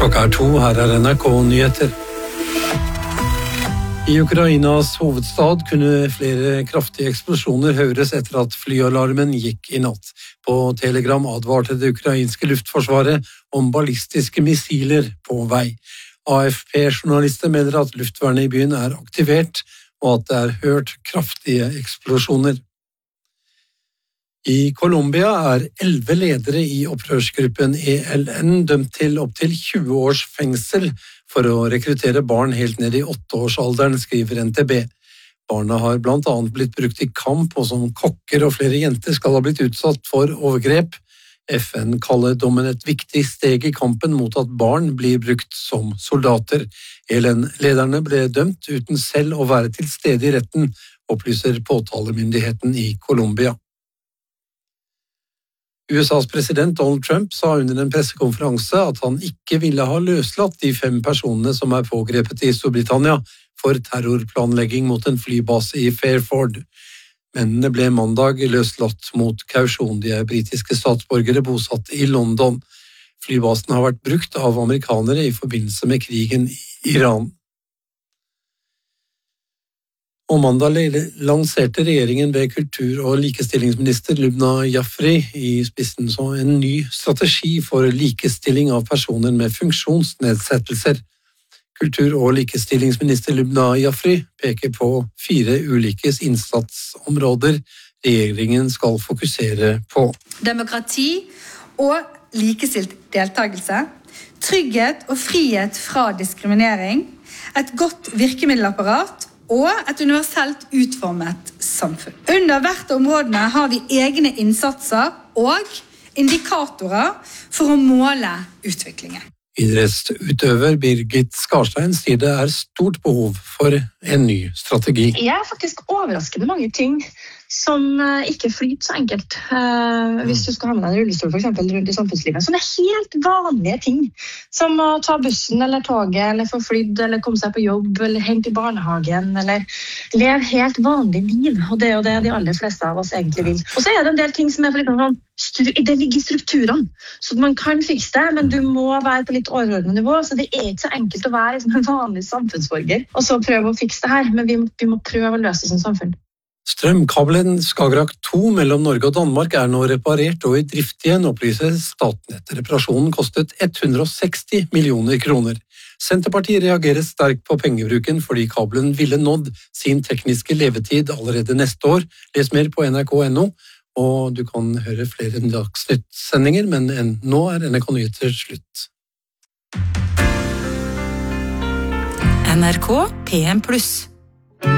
Klokka 2, her NRK-nyheter. I Ukrainas hovedstad kunne flere kraftige eksplosjoner høres etter at flyalarmen gikk i natt. På Telegram advarte det ukrainske luftforsvaret om ballistiske missiler på vei. AFP-journalister mener at luftvernet i byen er aktivert, og at det er hørt kraftige eksplosjoner. I Colombia er 11 ledere i opprørsgruppen ELN dømt til opptil 20 års fengsel for å rekruttere barn helt ned i 8-årsalderen, skriver NTB. Barna har blant annet blitt brukt i kamp, og som kokker og flere jenter skal ha blitt utsatt for overgrep. FN kaller dommen et viktig steg i kampen mot at barn blir brukt som soldater. ELN-lederne ble dømt uten selv å være til stede i retten, opplyser påtalemyndigheten i Colombia. USAs president Donald Trump sa under en pressekonferanse at han ikke ville ha løslatt de 5 personene som er pågrepet i Storbritannia for terrorplanlegging mot en flybase i Fairford. Mennene ble mandag løslatt mot kausjon. De er britiske statsborgere bosatt i London. Flybasen har vært brukt av amerikanere i forbindelse med krigen i Iran. Og mandag lanserte regjeringen ved kultur- og likestillingsminister Lubna Jafri i spissen så en ny strategi for likestilling av personer med funksjonsnedsettelser. Kultur- og likestillingsminister Lubna Jafri peker på 4 ulike innsatsområder regjeringen skal fokusere på. Demokrati og likestilt deltakelse, trygghet og frihet fra diskriminering, et godt virkemiddelapparat og et universelt utformet samfunn. Under hvert områdene har vi egne innsatser og indikatorer for å måle utviklingen. Idrettsutøver Birgit Skarstein sier det er stort behov for en ny strategi. Jeg er faktisk overraskende mange ting som ikke flyter så enkelt. Hvis du skal ha med deg en rullestol for eksempel, rundt i samfunnslivet. Sånne helt vanlige ting, som å ta bussen eller toget, eller få flydd, eller komme seg på jobb, eller hente i barnehagen, eller leve helt vanlig liv. Og det er jo det de aller fleste av oss egentlig vil. Og så er det en del ting som er for litt sånn, det ligger i strukturene, så man kan fikse det, men du må være på litt overordnet nivå, så det er ikke så enkelt å være en vanlig samfunnsborger, og så prøve å fikse det her, men vi må prøve å løse det som samfunn. Strømkabelen Skagerrak 2 mellom Norge og Danmark er nå reparert og i drift igjen, opplyser Statnett. Reparasjonen kostet 160 millioner kroner. Senterpartiet reagerer sterkt på pengebruken fordi kabelen ville nådd sin tekniske levetid allerede neste år. Les mer på nrk.no, og du kan høre flere dagsnyttsendinger, men nå er NRK Nyheter slutt. NRK PM+.